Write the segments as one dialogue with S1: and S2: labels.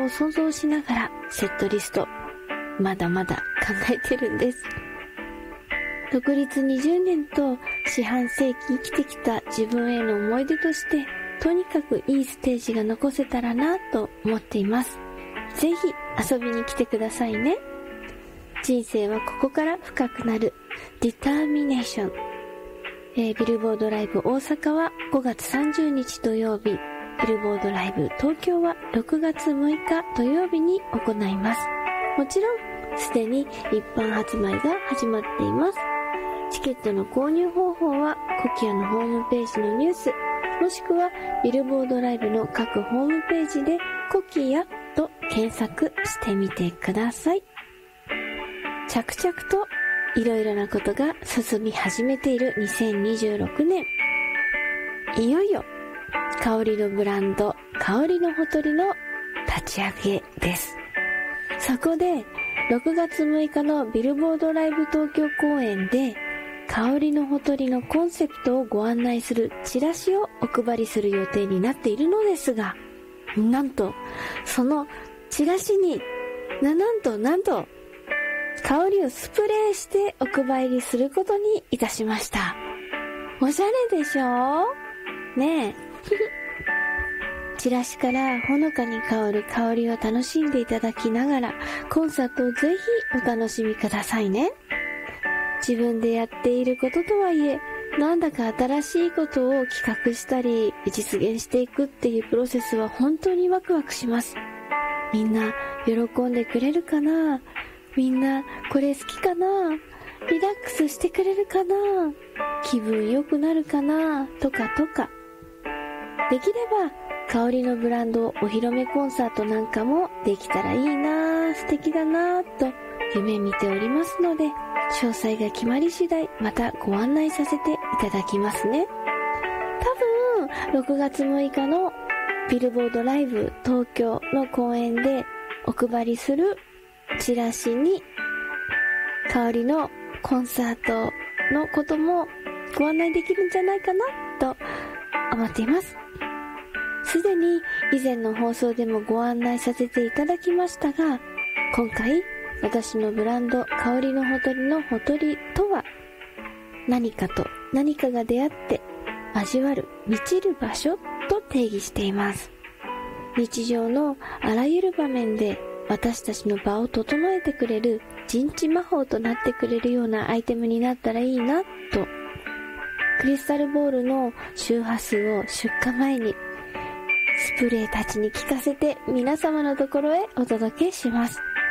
S1: を想像しながらセットリストまだまだ考えてるんです。独立20年と四半世紀生きてきた自分への思い出として、とにかくいいステージが残せたらなと思っています。ぜひ遊びに来てくださいね。人生はここから深くなる。ディターミネーション。ビルボードライブ大阪は5月30日土曜日、ビルボードライブ東京は6月6日土曜日に行います。もちろんすでに一般発売が始まっています。チケットの購入方法はコキアのホームページのニュース、もしくはビルボードライブの各ホームページでコキアと検索してみてください。着々といろいろなことが進み始めている2026年。いよいよ香りのブランド、香りのほとりの立ち上げです。そこで6月6日のビルボードライブ東京公演で香りのほとりのコンセプトをご案内するチラシをお配りする予定になっているのですが、なんとそのチラシになんと香りをスプレーしてお配りすることにいたしました。おしゃれでしょねえチラシからほのかに香る香りを楽しんでいただきながらコンサートをぜひお楽しみくださいね。自分でやっていることとはいえ、なんだか新しいことを企画したり実現していくっていうプロセスは本当にワクワクします。みんな喜んでくれるかな？みんなこれ好きかな？リラックスしてくれるかな？気分良くなるかな？とかできれば香りのブランドお披露目コンサートなんかもできたらいいな、素敵だなと夢見ておりますので、詳細が決まり次第またご案内させていただきますね。多分6月6日のビルボードライブ東京の公演でお配りするチラシに香りのコンサートのこともご案内できるんじゃないかなと思っています。すでに以前の放送でもご案内させていただきましたが、今回私のブランド香りのほとりのほとりとは、何かと何かが出会って交わる満ちる場所と定義しています。日常のあらゆる場面で私たちの場を整えてくれる人知魔法となってくれるようなアイテムになったらいいなと、クリスタルボールの周波数を出荷前にスプレーたちに効かせて皆様のところへお届けします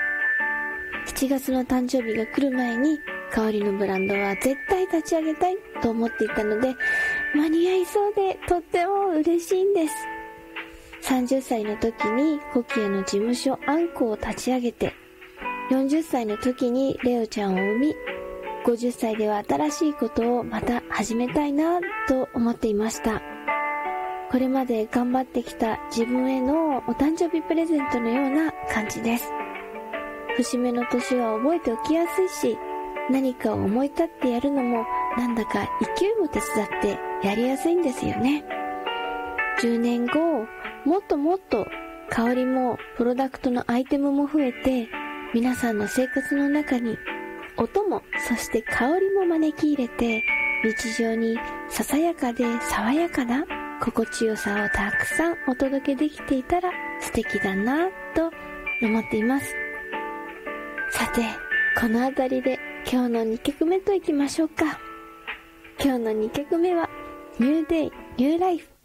S1: 。7月の誕生日が来る前に香りのブランドは絶対立ち上げたいと思っていたので、間に合いそうでとっても嬉しいんです。30歳の時にコキアの事務所アンコを立ち上げて、40歳の時にレオちゃんを産み、50歳では新しいことをまた始めたいなと思っていました。これまで頑張ってきた自分へのお誕生日プレゼントのような感じです。節目の年は覚えておきやすいし、何かを思い立ってやるのもなんだか勢いも手伝ってやりやすいんですよね。10年後、もっともっと香りもプロダクトのアイテムも増えて、皆さんの生活の中に音もそして香りも招き入れて、日常にささやかで爽やかな心地よさをたくさんお届けできていたら素敵だなと思っています。さて、このあたりで今日の2曲目といきましょうか。今日の2曲目は New Day New Life